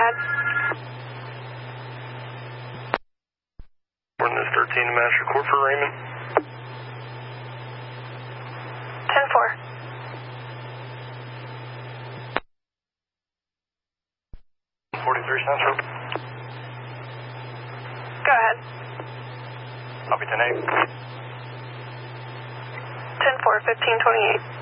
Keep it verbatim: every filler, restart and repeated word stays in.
ahead. Ordinance thirteen, Master Court for Raymond. ten four. forty-three Central. Go ahead. Copy ten eight. ten four, fifteen twenty-eight.